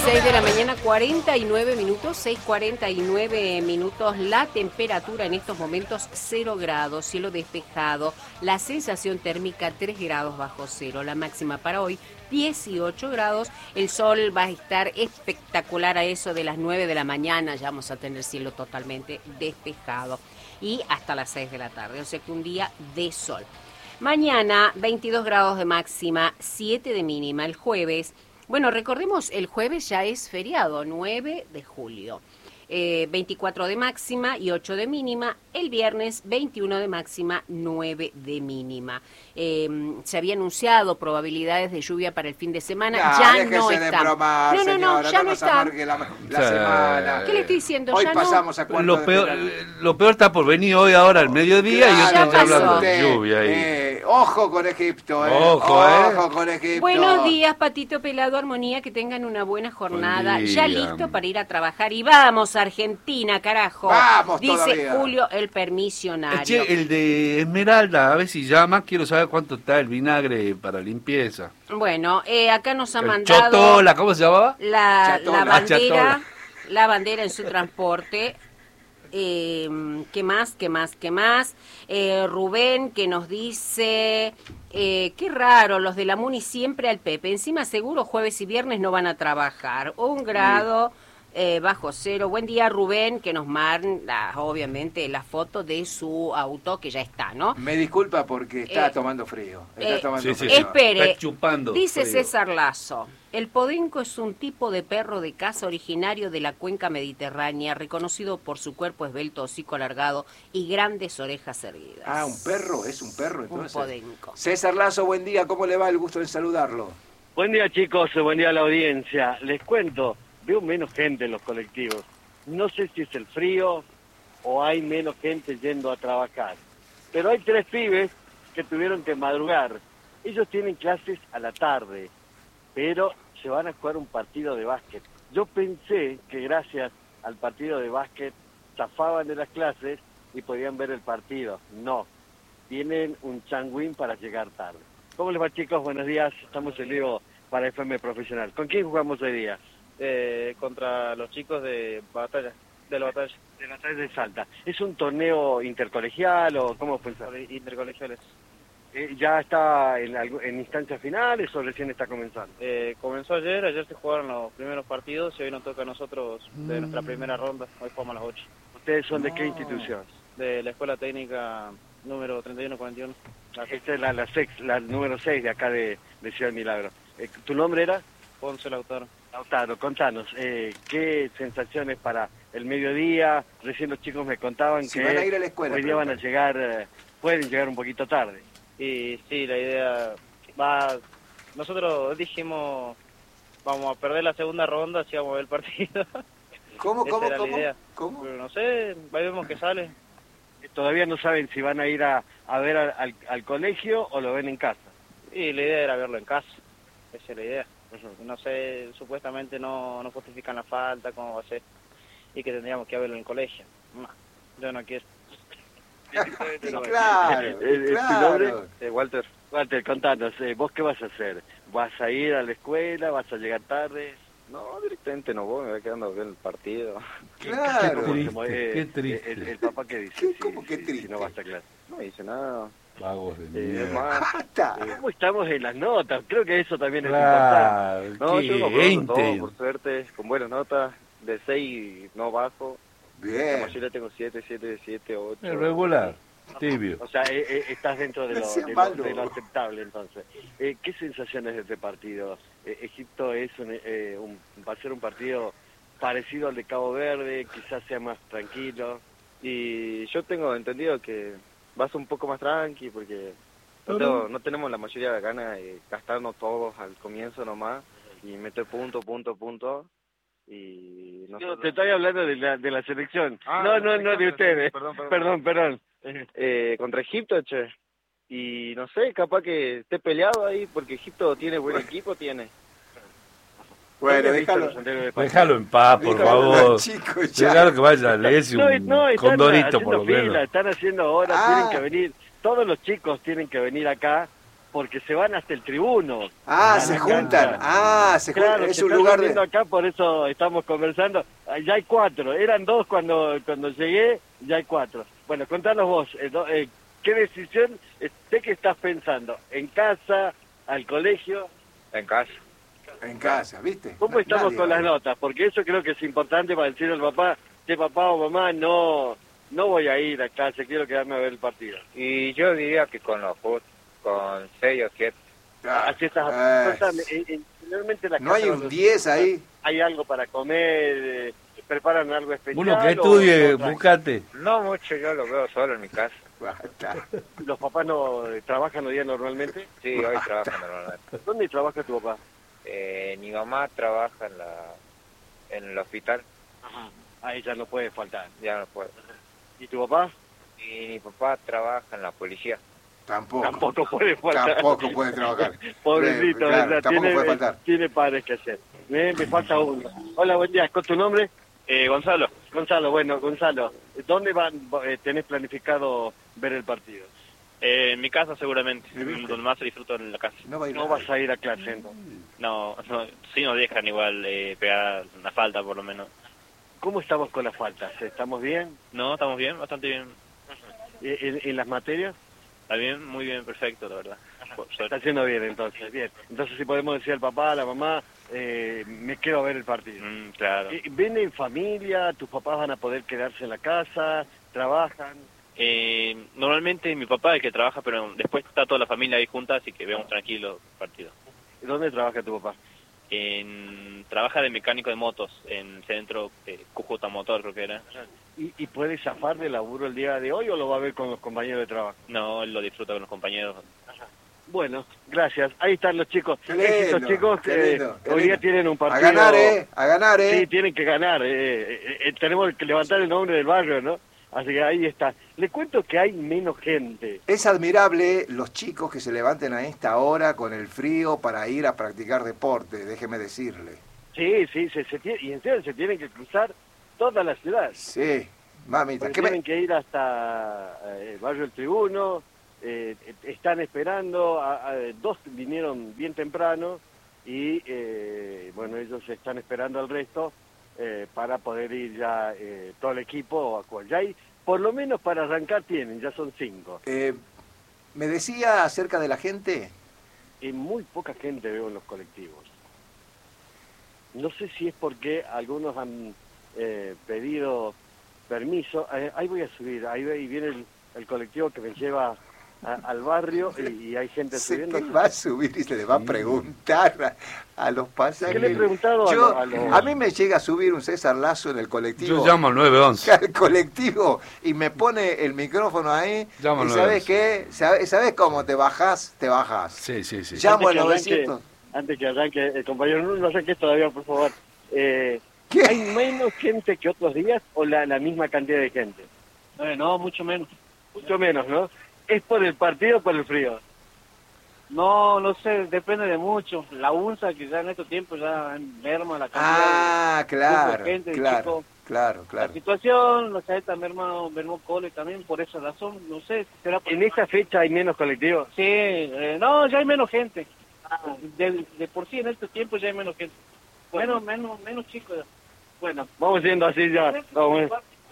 6 de la mañana, 49 minutos, 6:49 minutos. La temperatura en estos momentos 0 grados, cielo despejado. La sensación térmica 3 grados bajo cero. La máxima para hoy 18 grados. El sol va a estar espectacular a eso de las 9 de la mañana. Ya vamos a tener cielo totalmente despejado. Y hasta las 6 de la tarde, o sea que un día de sol. Mañana 22 grados de máxima, 7 de mínima. El jueves... Bueno, recordemos, el jueves ya es feriado, 9 de julio. 24 de máxima y 8 de mínima. El viernes 21 de máxima, 9 de mínima. Se había anunciado probabilidades de lluvia para el fin de semana. Ya no está. Bromar, no, señora, ya no no nos está. amargue la semana. ¿Qué le estoy diciendo? Hoy ya pasamos a cuarto lo peor está por venir hoy ahora al mediodía y ya otros ya hablando pasó. de lluvia ahí. Ojo con Egipto, Ojo con Egipto. Buenos días, Patito Pelado, Armonía, que tengan una buena jornada. Buen día. Ya listo para ir a trabajar. Y vamos, Argentina, carajo. Vamos Dice todavía. Julio, el permisionario. Che, el de Esmeralda, a ver si llama, quiero saber cuánto está el vinagre para limpieza. Bueno, acá nos ha El mandado Chotola, ¿cómo se llamaba? la Chatola. bandera, Chatola. la bandera en su transporte. ¿Qué más? Rubén, que nos dice, qué raro, los de la Muni siempre al Pepe. Encima seguro jueves y viernes no van a trabajar. 1 grado bajo cero. Buen día, Rubén, que nos manda, obviamente, la foto de su auto, que ya está, ¿no? Me disculpa porque está tomando frío. Está tomando sí, sí, frío. Espere, Está chupando dice frío. César Lazo, el podenco es un tipo de perro de caza originario de la cuenca mediterránea, reconocido por su cuerpo esbelto, hocico alargado y grandes orejas erguidas. Ah, un perro, es un perro entonces. Un podenco. César Lazo, buen día, ¿cómo le va? El gusto de saludarlo. Buen día, chicos, buen día a la audiencia. Les cuento, veo menos gente en los colectivos. No sé si es el frío o hay menos gente yendo a trabajar. Pero hay 3 pibes que tuvieron que madrugar. Ellos tienen clases a la tarde, pero se van a jugar un partido de básquet. Yo pensé que gracias al partido de básquet zafaban de las clases y podían ver el partido. No, tienen un changuín para llegar tarde. ¿Cómo les va, chicos? Buenos días, estamos en vivo para FM Profesional. ¿Con quién jugamos hoy día? Contra los chicos de batalla, de la batalla. De la tarde de Salta. ¿Es un torneo intercolegial o cómo funciona? Intercolegiales. ¿Ya está en instancias finales o recién está comenzando? Comenzó ayer se jugaron los primeros partidos y hoy nos toca a nosotros de nuestra primera ronda, hoy jugamos a las 8. ¿Ustedes son de qué institución? De la Escuela Técnica número 3141. Esta es la número 6 de acá de Ciudad Milagro. ¿Tu nombre era? Ponce Lautaro. Lautaro, contanos, ¿qué sensaciones para el mediodía? Recién los chicos me contaban Si que van a ir a la escuela, hoy día van a llegar, pueden llegar un poquito tarde. Y sí, la idea nosotros dijimos, vamos a perder la segunda ronda si vamos a ver el partido. ¿Cómo? Esa era la idea. ¿Cómo? Pero no sé, ahí vemos que sale. Todavía no saben si van a ir a ver al colegio o lo ven en casa. Y la idea era verlo en casa, esa es la idea. No sé, supuestamente no justifican la falta, cómo va a ser, y que tendríamos que verlo en el colegio. No, yo no quiero. Claro, ¿Tu nombre? Walter. Walter, contanos, ¿vos qué vas a hacer? ¿Vas a ir a la escuela? ¿Vas a llegar tarde? No, directamente no voy, me voy quedando a ver el partido. Claro. Qué triste. El papá que dice, ¿Cómo qué triste? si no vas a clase. No dice nada. Vagos de Es mierda. más, Basta. ¿Cómo estamos en las notas? Creo que eso también es Claro, no, qué yo no juego todo, ente. por suerte, con buenas notas, de 6 no bajo, la Bien. mayoría tengo 7, 8. Es regular, tibio. O sea, estás dentro de No lo, sea de lo- malo. de lo aceptable, entonces. ¿Qué sensaciones de este partido? Egipto va a ser un partido parecido al de Cabo Verde, quizás sea más tranquilo. Y yo tengo entendido que va a ser un poco más tranqui porque no tenemos la mayoría de ganas de gastarnos todos al comienzo nomás y meter punto. Y No, te estoy hablando de la selección. Ah, no de ustedes. Perdón. contra Egipto, che. Y no sé, capaz que esté peleado ahí porque Egipto tiene buen equipo, tiene. Bueno, ¿Dónde has visto déjalo. los senderos de Pascua? Déjalo en paz, por Déjalo hablar, favor. chicos, ya. Déjalo que vaya a leerse un Están condorito, haciendo por lo fila, menos. están haciendo ahora, Ah. tienen que venir, todos los chicos tienen que venir acá porque se van hasta el tribuno. Ah, A se la juntan. cancha. Ah, se juntan. Claro, Es se un están lugar reuniendo de... acá, por eso estamos conversando. Ah, ya hay 4, eran 2 cuando llegué, ya hay 4. Bueno, contanos vos, ¿qué decisión sé que estás pensando? ¿En casa, al colegio? En casa. En casa, ¿viste? ¿Cómo estamos Nadie con va. las notas? Porque eso creo que es importante para decirle al papá, que papá o mamá, no voy a ir a clase, quiero quedarme a ver el partido. Y yo diría que con los justos, con 6 o 7. Ah, Así estás. Contame, generalmente la ¿No casa hay un cuando 10 se- ahí? ¿Hay algo para comer? ¿Preparan algo especial? Uno que o- estudie, o- buscate. No mucho, yo lo veo solo en mi casa. Basta. ¿Los papás no trabajan hoy día normalmente? Sí, hoy trabajo normalmente. ¿Dónde trabaja tu papá? Mi mamá trabaja en el hospital, Ahí ya no puede faltar. ya no puedo. ¿Y tu papá? Y mi papá trabaja en la policía. Tampoco. Tampoco puede faltar. Tampoco puede trabajar. Pobrecito, Claro, ¿verdad? tampoco puede faltar. Tiene padres que hacer. Me falta uno. Hola, buen día. ¿Con tu nombre? Gonzalo, Gonzalo, bueno, Gonzalo, ¿dónde tenés planificado ver el partido? en mi casa seguramente, ¿Viste? donde más se disfruto en la casa. No va a ir No nadie. vas a ir a clase, entonces. No, sí nos dejan igual pegar una falta por lo menos. ¿Cómo estamos con las faltas? ¿Estamos bien? No, estamos bien, bastante bien. ¿En las materias? Está bien, muy bien, perfecto, la verdad. Se está haciendo bien, entonces. Bien. Entonces, si podemos decir al papá, a la mamá, me quedo a ver el partido. Claro. ¿Ven en familia? ¿Tus papás van a poder quedarse en la casa? ¿Trabajan? Normalmente mi papá es el que trabaja, pero después está toda la familia ahí junta, así que vemos tranquilos el partido. ¿Dónde trabaja tu papá? Trabaja de mecánico de motos en el centro Cúcuta Motor, creo que era. ¿Y puede zafar de laburo el día de hoy o lo va a ver con los compañeros de trabajo? No, él lo disfruta con los compañeros. Bueno, gracias. Ahí están los chicos. Qué lindo, Estos chicos qué que lindo, qué hoy día lindo. tienen un A partido. ganar, ¿eh? A ganar, ¿eh? Sí, tienen que ganar. Tenemos que levantar el nombre del barrio, ¿no? Así que ahí está. Les cuento que hay menos gente. Es admirable los chicos que se levanten a esta hora con el frío para ir a practicar deporte, déjeme decirle. Sí, y en serio se tienen que cruzar toda la ciudad. Sí, mamita. Porque ¿Qué me- tienen que ir hasta el barrio del Tribuno, están esperando, 2 vinieron bien temprano y bueno, ellos están esperando al resto para poder ir ya todo el equipo a cual ya hay, por lo menos para arrancar tienen, ya son 5. me decía acerca de la gente. Y muy poca gente veo en los colectivos. No sé si es porque algunos han pedido permiso. Ahí voy a subir, ahí viene el colectivo que me lleva al barrio y hay gente Sé subiendo. que va a subir y se le va a preguntar a los pasajeros. ¿Qué le he preguntado Yo- a los- a mí me llega a subir un César Lazo en el colectivo. Yo llamo al 911. Al colectivo y me pone el micrófono ahí. Llamo al y ¿sabes 911. qué? ¿Sabes cómo te bajás? Te bajás. Sí, sí, sí. Llamo al Antes que 900. Antes que arranque el compañero, no saques todavía, por favor. ¿Qué? ¿Hay menos gente que otros días o la misma cantidad de gente? No, mucho menos. Mucho menos, ¿no? ¿Es por el partido o por el frío? No sé, depende de mucho. La UNSA, que ya en estos tiempos ya merma la cantidad Ah, claro, de gente, de claro, chicos. claro, La situación, la chaeta mermó cole también por esa razón, no sé, será por... ¿En esta fecha hay menos colectivos? Sí, no, ya hay menos gente. De por sí en estos tiempos ya hay menos gente. Menos chicos. Bueno, vamos yendo así ya. Vamos.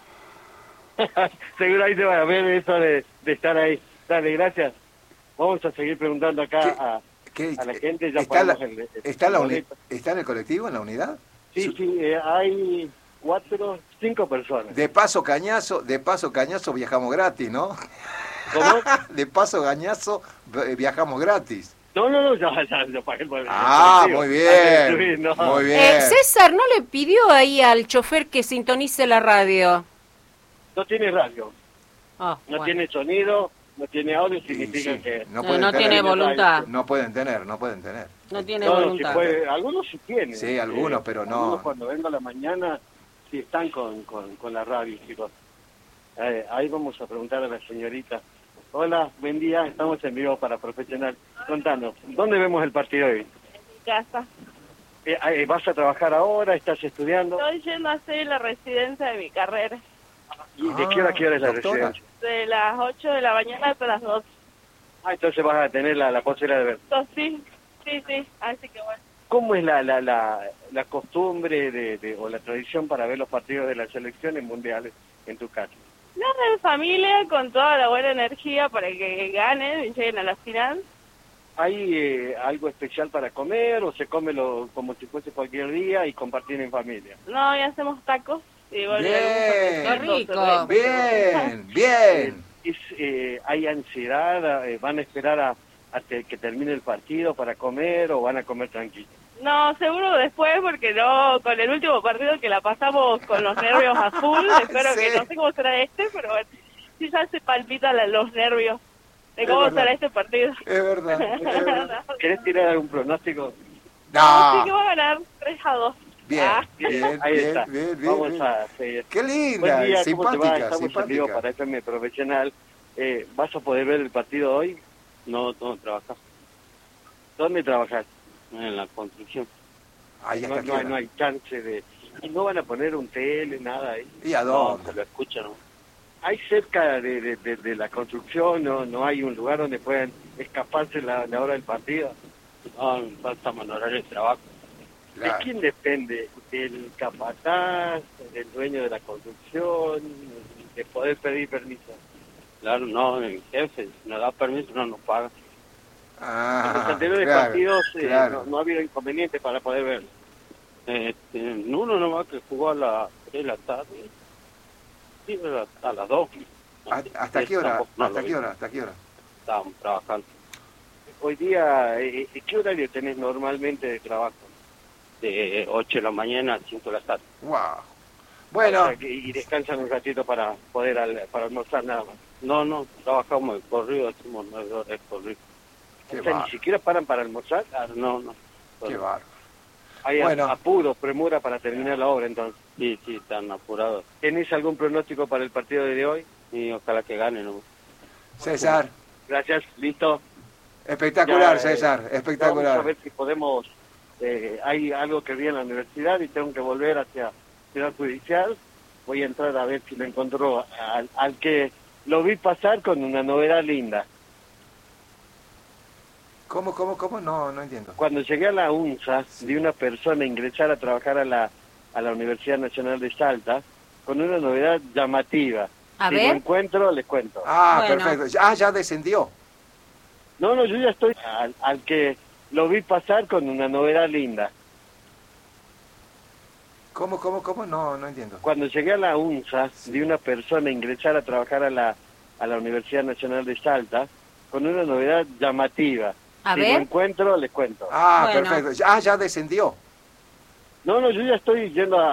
Seguro ahí se va a ver eso de estar ahí. Dale, gracias. Vamos a seguir preguntando acá ¿Qué? a la gente. Ya ¿Está, ponemos el boleto. ¿Está en el colectivo, en la unidad? Sí, hay 5 personas. De paso cañazo viajamos gratis, ¿no? ¿Cómo? De paso cañazo viajamos gratis. No, ya pagué por el Ah, colectivo. muy Antes de bien, subir, no. muy bien. César, ¿no le pidió ahí al chofer que sintonice la radio? No tiene radio, Ah, no bueno. tiene sonido, no tiene audio, Sí, significa sí, que... No pueden tener. tiene voluntad. No pueden tener. No tiene No, voluntad. sí puede, algunos sí tienen. Sí, algunos, pero no. Algunos cuando vengo a la mañana sí están con la radio, chicos. Ahí vamos a preguntar a la señorita. Hola, buen día, estamos en vivo para Profesional. Contanos, ¿dónde vemos el partido hoy? Casa. ¿Vas a trabajar ahora? ¿Estás estudiando? Estoy yendo a hacer la residencia de mi carrera. ¿Y de qué hora a qué hora es la doctora. residencia? De las 8 de la mañana hasta las 2. Ah, entonces vas a tener la posibilidad de ver. Sí, así que bueno. ¿Cómo es la costumbre o la tradición para ver los partidos de las selecciones mundiales en tu casa? Nada, en familia, con toda la buena energía para que ganen y lleguen a la final. ¿Hay algo especial para comer o se come como si fuese cualquier día y compartir en familia? No, y hacemos tacos. Y bueno, Bien, rico. bien. ¿Hay ansiedad? ¿Van a esperar a que termine el partido para comer o van a comer tranquilo? No, seguro después, porque no, con el último partido que la pasamos con los nervios a full, espero Sí. que no sé cómo será este, pero bueno, sí ya se palpitan los nervios de cómo será este partido. Es verdad, es verdad. ¿Querés tirar algún pronóstico? Sí que No, va a ganar 3-2. bien, Ah. bien, Ahí bien, está. bien. Vamos a seguir. Qué Buen linda, día, ¿cómo te va? simpática, Estamos en vivo para FM Profesional. ¿Vas a poder ver el partido hoy? No, tengo que trabajar ¿Dónde trabajas? en la construcción. Ahí No, está, no hay chance de... ¿Y no van a poner un tele, nada ahí? ¿Y a No, dónde? se lo escuchan, ¿no? ¿Hay cerca de la construcción, no hay un lugar donde puedan escaparse la hora del partido? No, estamos en horario de trabajo. Claro. ¿De quién depende? ¿Del capataz, del dueño de la construcción, de poder pedir permiso? Claro, no, el jefe, si nos da permiso, no nos paga. En los anteriores claro, partidos claro. no ha habido inconveniente para poder verlo. Uno nomás que jugó a las 3 de la tarde, sí, a las 2. ¿Hasta qué hora? Tampoco, no ¿Hasta lo qué vi. hora? ¿Hasta qué hora? Estábamos trabajando Hoy día, ¿qué horario tenés normalmente de trabajo? de 8 de la mañana a 5 de la tarde. Wow. O Bueno, sea, y descansan un ratito para poder para almorzar nada más. No, trabajamos de corrido, hacemos 9 horas de corrido. qué O sea, ni bárbaro, siquiera paran para almorzar. Claro, no. qué bárbaro. Hay Bueno. apuro, premura para terminar la obra entonces. Sí, están apurados. ¿Tenés algún pronóstico para el partido de hoy? Y ojalá que ganen, ¿no? César, Gracias, listo. espectacular, Ya, César, Vamos a espectacular. ver si podemos... hay algo que vi en la universidad y tengo que volver hacia Ciudad Judicial. Voy a entrar a ver si lo encontró al que lo vi pasar con una novedad linda. ¿Cómo? No entiendo. Cuando llegué a la UNSA, vi una persona ingresar a trabajar a la Universidad Nacional de Salta con una novedad llamativa. A Si ver. lo encuentro, les cuento. Ah, Bueno. perfecto. Ah, ya descendió. No, yo ya estoy al que lo vi pasar con una novedad linda. ¿Cómo? No entiendo. Cuando llegué a la UNSA, vi una persona ingresar a trabajar a la Universidad Nacional de Salta con una novedad llamativa. A Si lo ver. encuentro, les cuento. Ah, Bueno. perfecto. Ah, ya descendió. No, yo ya estoy yendo a